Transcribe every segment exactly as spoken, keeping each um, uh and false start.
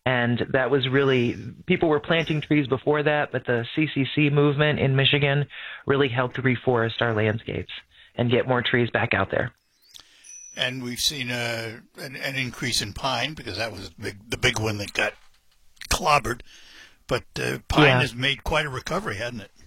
And that was really, people were planting trees before that, but the C C C movement in Michigan really helped reforest our landscapes and get more trees back out there. And we've seen a, an, an increase in pine, because that was the big, the big one that got clobbered. But uh, pine yeah. has made quite a recovery, hasn't it?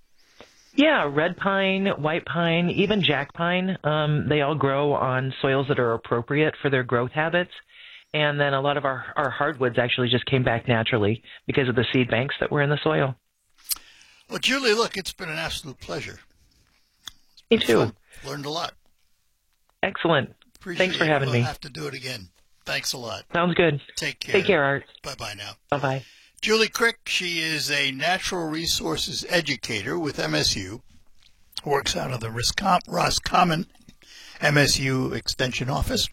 Yeah, red pine, white pine, even jack pine, um, they all grow on soils that are appropriate for their growth habits. And then a lot of our, our hardwoods actually just came back naturally because of the seed banks that were in the soil. Well, Julie, look, it's been an absolute pleasure. Me too. Fun. Learned a lot. Excellent. Appreciate Thanks for it. having we'll me. We'll have to do it again. Thanks a lot. Sounds good. Take care. Take care, Art. Bye-bye now. Bye-bye. Julie Crick, she is a natural resources educator with M S U, works out of the Roscommon M S U Extension Office.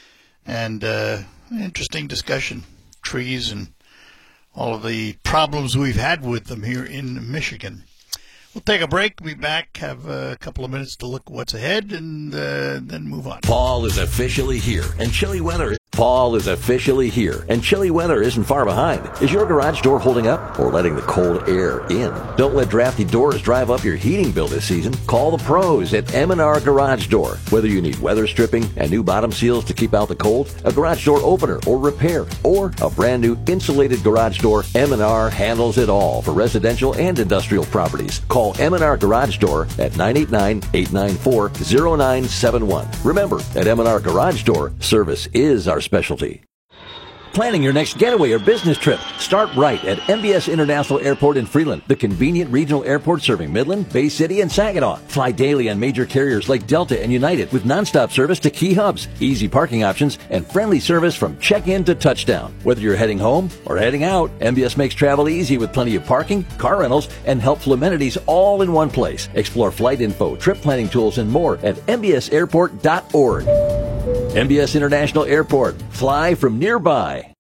And uh, interesting discussion, trees and all of the problems we've had with them here in Michigan. We'll take a break, be back, have a couple of minutes to look at what's ahead, and uh, then move on. Fall is officially here, and chilly weather. Fall is officially here, and chilly weather isn't far behind. Is your garage door holding up or letting the cold air in? Don't let drafty doors drive up your heating bill this season. Call the pros at M and R Garage Door. Whether you need weather stripping and new bottom seals to keep out the cold, a garage door opener or repair, or a brand new insulated garage door, M and R handles it all for residential and industrial properties. Call M and R Garage Door at nine eight nine, eight nine four, zero nine seven one. Remember, at M and R Garage Door, service is our specialty. Planning your next getaway or business trip? Start right at M B S International Airport in Freeland, the convenient regional airport serving Midland, Bay City, and Saginaw. Fly daily on major carriers like Delta and United with nonstop service to key hubs, easy parking options, and friendly service from check-in to touchdown. Whether you're heading home or heading out, M B S makes travel easy with plenty of parking, car rentals, and helpful amenities all in one place. Explore flight info, trip planning tools, and more at M B S airport dot org. M B S International Airport. Fly from nearby.